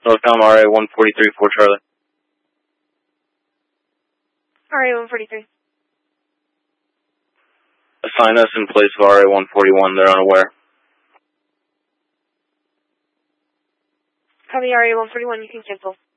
Northbound RA 143 for Charlie. RA 143. Assign us in place of RA 141. They're unaware. Copy RA 141. You can cancel.